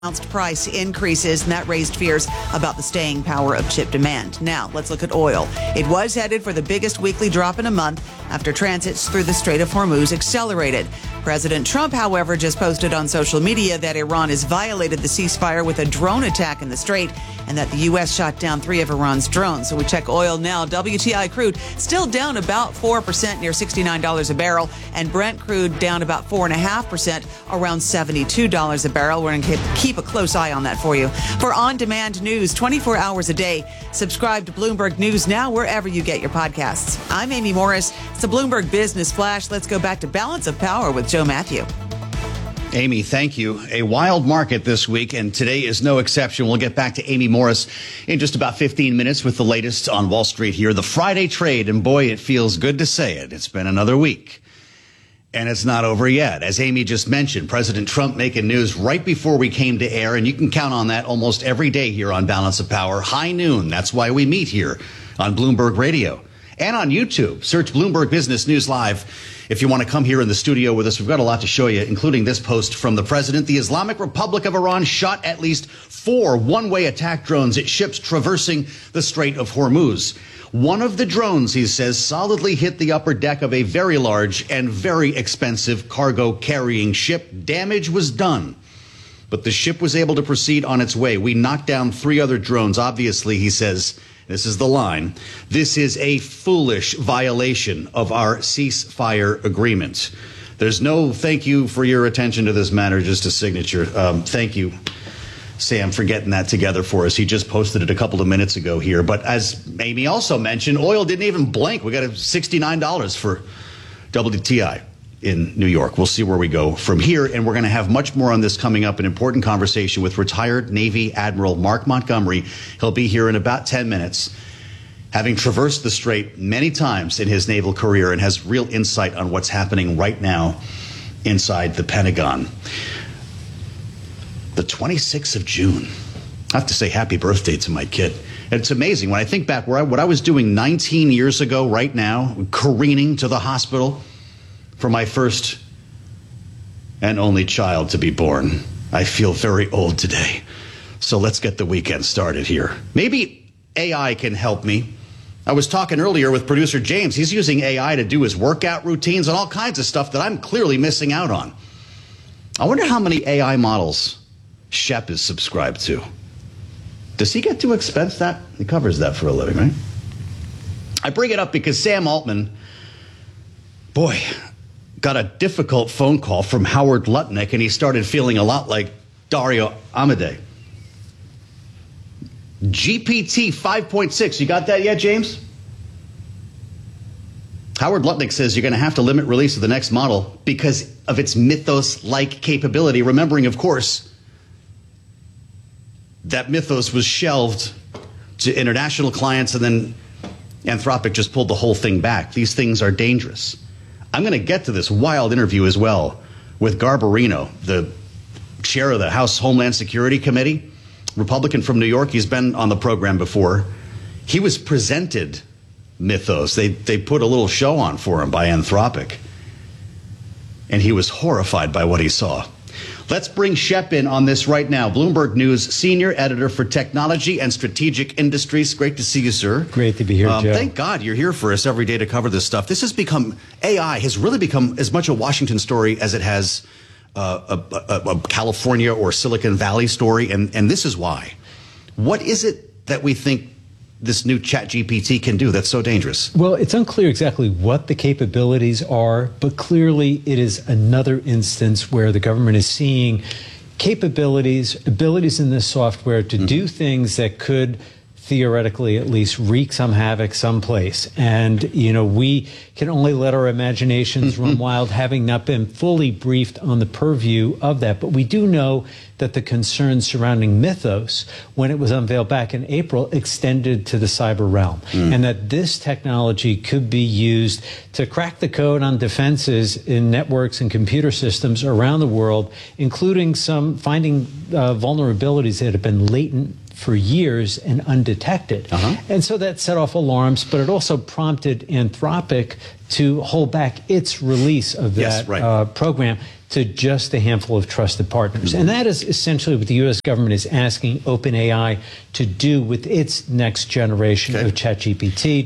announced price increases, and that raised fears about the staying power of chip demand. Now, let's look at oil. It was headed for the biggest weekly drop in a month after transits through the Strait of Hormuz accelerated. President Trump, however, just posted on social media that Iran has violated the ceasefire with a drone attack in the strait and that the U.S. shot down 3 of Iran's drones. So we check oil now. WTI crude still down about 4%, near $69 a barrel, and Brent crude down about 4.5%, around $72 a barrel. We're going to keep a close eye on that for you. For on-demand news 24 hours a day, subscribe to Bloomberg News now wherever you get your podcasts. I'm Amy Morris. It's a Bloomberg Business Flash. Let's go back to Balance of Power with Joe Matthew. Amy, thank you. A wild market this week, and today is no exception. We'll get back to Amy Morris in just about 15 minutes with the latest on Wall Street here. The Friday trade, and boy, it feels good to say it. It's been another week, and it's not over yet. As Amy just mentioned, President Trump making news right before we came to air, and you can count on that almost every day here on Balance of Power. High noon, that's why we meet here on Bloomberg Radio and on YouTube. Search Bloomberg Business News Live. If you want to come here in the studio with us, we've got a lot to show you, including this post from the president. The Islamic Republic of Iran shot at least 4 one-way attack drones at ships traversing the Strait of Hormuz. One of the drones, he says, solidly hit the upper deck of a very large and very expensive cargo carrying ship. Damage was done, but the ship was able to proceed on its way. We knocked down 3 other drones. Obviously, he says, this is the line, this is a foolish violation of our ceasefire agreement. There's no thank you for your attention to this matter, just a signature. Thank you, Sam, for getting that together for us. He just posted it a couple of minutes ago here. But as Amy also mentioned, oil didn't even blink. We got $69 for WTI in New York. We'll see where we go from here, and we're going to have much more on this coming up. An important conversation with retired Navy Admiral Mark Montgomery. He'll be here in about 10 minutes, having traversed the strait many times in his naval career and has real insight on what's happening right now inside the Pentagon. The 26th of June. I have to say happy birthday to my kid. It's amazing. When I think back what I was doing 19 years ago right now, careening to the hospital for my first and only child to be born. I feel very old today. So let's get the weekend started here. Maybe AI can help me. I was talking earlier with producer James. He's using AI to do his workout routines and all kinds of stuff that I'm clearly missing out on. I wonder how many AI models Shep is subscribed to. Does he get to expense that? He covers that for a living, right? I bring it up because Sam Altman, boy, got a difficult phone call from Howard Lutnick, and he started feeling a lot like Dario Amodei. GPT 5.6. You got that yet, James? Howard Lutnick says you're going to have to limit release of the next model because of its Mythos-like capability. Remembering, of course, that Mythos was shelved to international clients, and then Anthropic just pulled the whole thing back. These things are dangerous. I'm going to get to this wild interview as well with Garbarino, the chair of the House Homeland Security Committee, Republican from New York. He's been on the program before. He was presented Mythos. They put a little show on for him by Anthropic, and he was horrified by what he saw. Let's bring Shep in on this right now. Bloomberg News senior editor for technology and strategic industries. Great to see you, sir. Great to be here, Joe. Thank God you're here for us every day to cover this stuff. This has become, AI has really become as much a Washington story as it has a California or Silicon Valley story, and this is why. What is it that we think this new ChatGPT can do that's so dangerous? Well, it's unclear exactly what the capabilities are, but clearly it is another instance where the government is seeing abilities in this software to do things that could theoretically at least wreak some havoc someplace. And, you know, we can only let our imaginations run wild, having not been fully briefed on the purview of that. But we do know that the concerns surrounding Mythos, when it was unveiled back in April, extended to the cyber realm, and that this technology could be used to crack the code on defenses in networks and computer systems around the world, including some finding vulnerabilities that have been latent for years and undetected. And so that set off alarms, but it also prompted Anthropic to hold back its release of that program to just a handful of trusted partners. And that is essentially what the U.S. government is asking OpenAI to do with its next generation of ChatGPT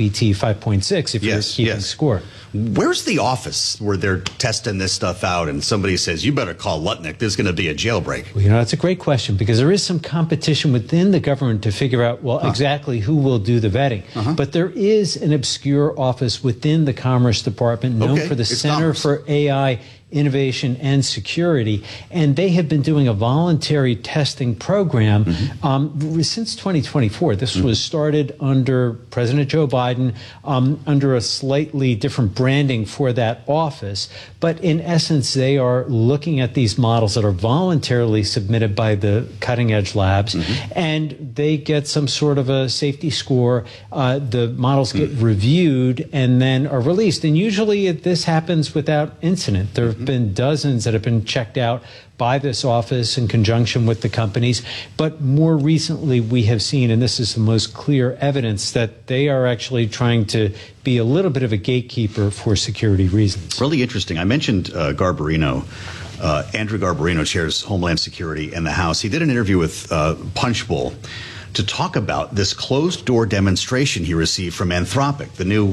5.6, if you're keeping score. Where's the office where they're testing this stuff out and somebody says, you better call Lutnick, there's going to be a jailbreak? Well, that's a great question, because there is some competition within the government to figure out, exactly who will do the vetting. But there is an obscure office within the Commerce Department known for the Center for AI Innovation and Security, and they have been doing a voluntary testing program since 2024. This was started under President Joe Biden, under a slightly different branding for that office. But in essence, they are looking at these models that are voluntarily submitted by the cutting edge labs, and they get some sort of a safety score. The models get reviewed and then are released. And usually this happens without incident. There have been dozens that have been checked out by this office in conjunction with the companies. But more recently, we have seen, and this is the most clear evidence, that they are actually trying to be a little bit of a gatekeeper for security reasons. Really interesting. I mentioned Garbarino. Andrew Garbarino chairs Homeland Security in the House. He did an interview with Punchbowl to talk about this closed-door demonstration he received from Anthropic,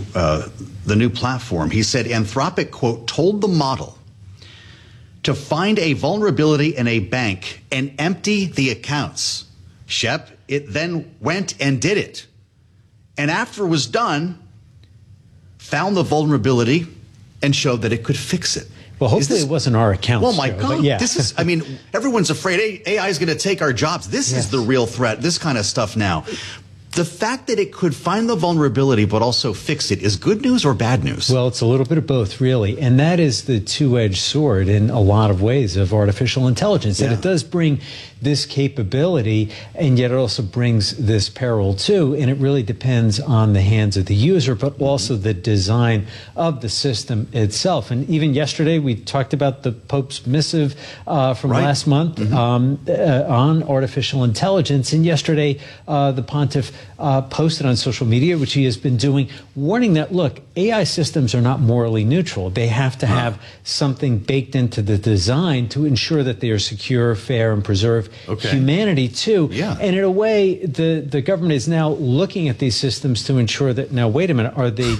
the new platform. He said Anthropic, quote, told the model to find a vulnerability in a bank and empty the accounts. Shep, it then went and did it. And after it was done, found the vulnerability and showed that it could fix it. Well, hopefully it wasn't our accounts. Well, my God, yeah. This is, I mean, everyone's afraid AI is going to take our jobs. This is the real threat, this kind of stuff now. The fact that it could find the vulnerability but also fix it is good news or bad news? Well, it's a little bit of both, really. And that is the two-edged sword in a lot of ways of artificial intelligence. That it does bring this capability, and yet it also brings this peril too. And it really depends on the hands of the user, but also the design of the system itself. And even yesterday, we talked about the Pope's missive from last month on artificial intelligence. And yesterday, the Pontiff posted on social media, which he has been doing, warning that, look, AI systems are not morally neutral. They have to have something baked into the design to ensure that they are secure, fair, and preserve humanity too. And in a way, the government is now looking at these systems to ensure that, now, wait a minute,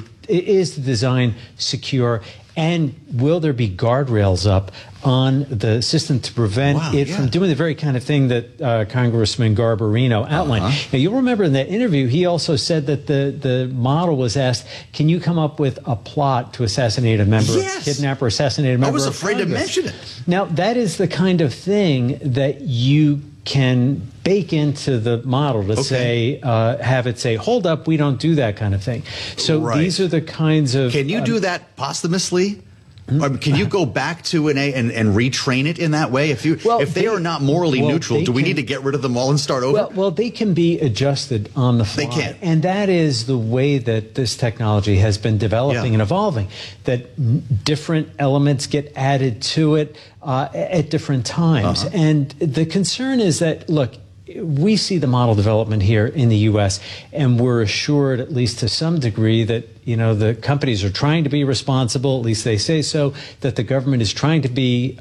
is the design secure? And will there be guardrails up on the system to prevent it from doing the very kind of thing that Congressman Garbarino outlined? Now, you'll remember in that interview, he also said that the model was asked, can you come up with a plot to assassinate a member, kidnap or assassinate a member? I was afraid to mention it. Now, that is the kind of thing that you can bake into the model to say, have it say, hold up, we don't do that kind of thing. So these are the kinds of... Can you do that posthumously? Can you go back to an A and retrain it in that way? If they are not morally neutral, do we need to get rid of them all and start over? Well, they can be adjusted on the fly. They can. And that is the way that this technology has been developing and evolving, that different elements get added to it at different times. And the concern is that, look, we see the model development here in the U.S., and we're assured, at least to some degree, that the companies are trying to be responsible. At least they say so. That the government is trying to be,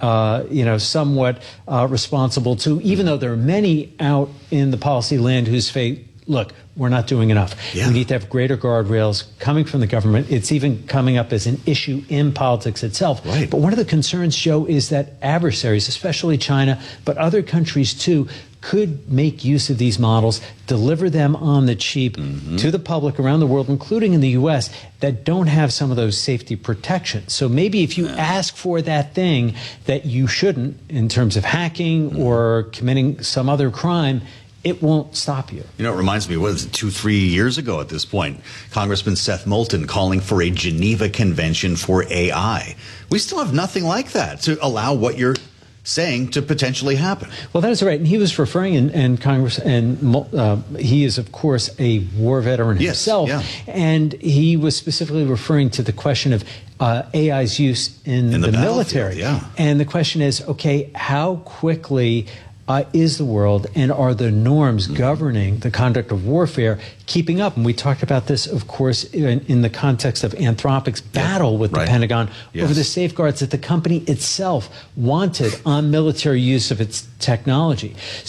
somewhat responsible too. Even though there are many out in the policy land who say, "Look, we're not doing enough. We need to have greater guardrails coming from the government." It's even coming up as an issue in politics itself. But one of the concerns, Joe, is that adversaries, especially China, but other countries too, could make use of these models, deliver them on the cheap to the public around the world, including in the U.S., that don't have some of those safety protections. So maybe if you ask for that thing that you shouldn't, in terms of hacking or committing some other crime, it won't stop you. It reminds me, what is it, 2-3 years ago at this point, Congressman Seth Moulton calling for a Geneva Convention for AI. We still have nothing like that to allow what you're saying to potentially happen. Well, that is right. And he was referring, and Congress, and he is, of course, a war veteran himself. And he was specifically referring to the question of AI's use in the military. And the question is, okay, how quickly is the world, and are the norms governing the conduct of warfare keeping up? And we talked about this, of course, in the context of Anthropic's battle with the Pentagon over the safeguards that the company itself wanted on military use of its technology.